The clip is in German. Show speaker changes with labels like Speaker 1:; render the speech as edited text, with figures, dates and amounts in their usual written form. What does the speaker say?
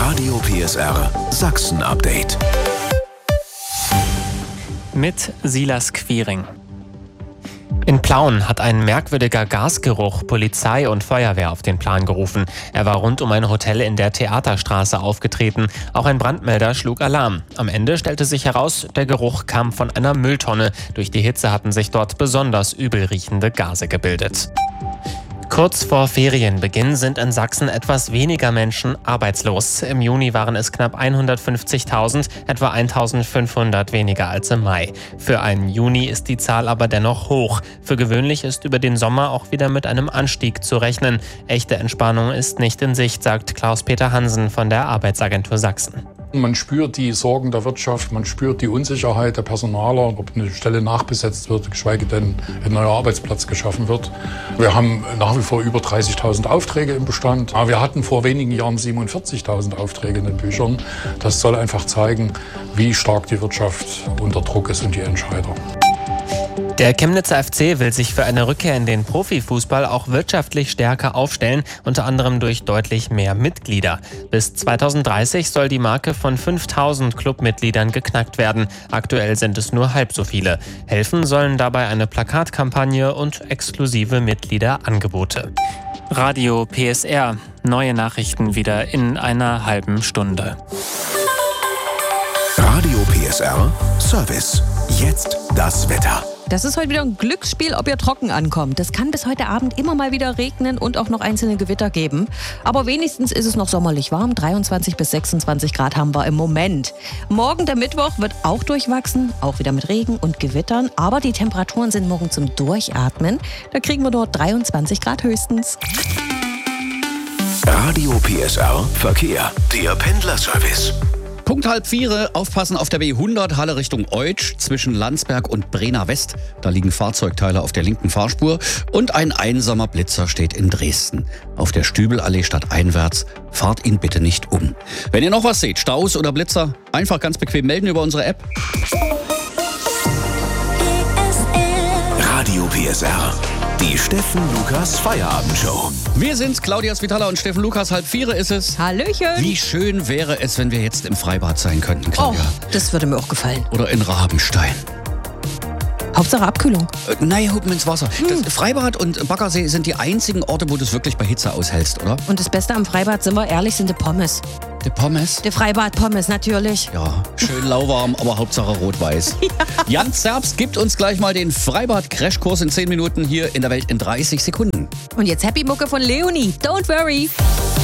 Speaker 1: Radio PSR Sachsen-Update.
Speaker 2: Mit Silas Quiring. In Plauen hat ein merkwürdiger Gasgeruch Polizei und Feuerwehr auf den Plan gerufen. Er war rund um ein Hotel in der Theaterstraße aufgetreten. Auch ein Brandmelder schlug Alarm. Am Ende stellte sich heraus, der Geruch kam von einer Mülltonne. Durch die Hitze hatten sich dort besonders übel riechende Gase gebildet. Kurz vor Ferienbeginn sind in Sachsen etwas weniger Menschen arbeitslos. Im Juni waren es knapp 150.000, etwa 1.500 weniger als im Mai. Für einen Juni ist die Zahl aber dennoch hoch. Für gewöhnlich ist über den Sommer auch wieder mit einem Anstieg zu rechnen. Echte Entspannung ist nicht in Sicht, sagt Klaus-Peter Hansen von der Arbeitsagentur Sachsen.
Speaker 3: Man spürt die Sorgen der Wirtschaft, man spürt die Unsicherheit der Personaler, ob eine Stelle nachbesetzt wird, geschweige denn ein neuer Arbeitsplatz geschaffen wird. Wir haben nach wie vor über 30.000 Aufträge im Bestand. Aber wir hatten vor wenigen Jahren 47.000 Aufträge in den Büchern. Das soll einfach zeigen, wie stark die Wirtschaft unter Druck ist und die Entscheider.
Speaker 2: Der Chemnitzer FC will sich für eine Rückkehr in den Profifußball auch wirtschaftlich stärker aufstellen, unter anderem durch deutlich mehr Mitglieder. Bis 2030 soll die Marke von 5.000 Clubmitgliedern geknackt werden. Aktuell sind es nur halb so viele. Helfen sollen dabei eine Plakatkampagne und exklusive Mitgliederangebote. Radio PSR. Neue Nachrichten wieder in einer halben Stunde.
Speaker 1: Radio PSR Service. Jetzt das Wetter.
Speaker 4: Das ist heute wieder ein Glücksspiel, ob ihr trocken ankommt. Es kann bis heute Abend immer mal wieder regnen und auch noch einzelne Gewitter geben. Aber wenigstens ist es noch sommerlich warm. 23 bis 26 Grad haben wir im Moment. Morgen, der Mittwoch, wird auch durchwachsen. Auch wieder mit Regen und Gewittern. Aber die Temperaturen sind morgen zum Durchatmen. Da kriegen wir dort 23 Grad höchstens.
Speaker 1: Radio PSR Verkehr. Der Pendlerservice.
Speaker 5: Punkt 3:30, aufpassen auf der B100, Halle Richtung Eutsch, zwischen Landsberg und Brenner West. Da liegen Fahrzeugteile auf der linken Fahrspur und ein einsamer Blitzer steht in Dresden. Auf der Stübelallee stadteinwärts, fahrt ihn bitte nicht um. Wenn ihr noch was seht, Staus oder Blitzer, einfach ganz bequem melden über unsere App.
Speaker 1: Radio PSR. Die Steffen Lukas Feierabendshow.
Speaker 5: Wir sind's, Claudia Svitala und Steffen Lukas, 3:30 ist es.
Speaker 4: Hallöchen.
Speaker 5: Wie schön wäre es, wenn wir jetzt im Freibad sein könnten, Claudia.
Speaker 4: Oh, das würde mir auch gefallen.
Speaker 5: Oder in Rabenstein.
Speaker 4: Hauptsache Abkühlung.
Speaker 5: Nein, hupen ins Wasser. Das Freibad und Baggersee sind die einzigen Orte, wo du es wirklich bei Hitze aushältst, oder?
Speaker 4: Und das Beste am Freibad, sind wir ehrlich, sind die Pommes.
Speaker 5: Die Pommes?
Speaker 4: Die Freibad-Pommes, natürlich.
Speaker 5: Ja, schön lauwarm, aber Hauptsache rot-weiß. Ja. Jan Zerbst gibt uns gleich mal den Freibad-Crashkurs in 10 Minuten hier in der Welt in 30 Sekunden.
Speaker 4: Und jetzt Happy Mucke von Leonie. Don't worry.